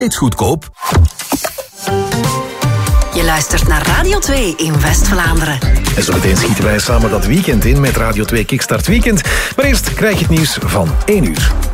Steeds goedkoop. Je luistert naar Radio 2 in West-Vlaanderen. En zo meteen schieten wij samen dat weekend in met Radio 2 Kickstart Weekend. Maar eerst krijg je het nieuws van 1 uur.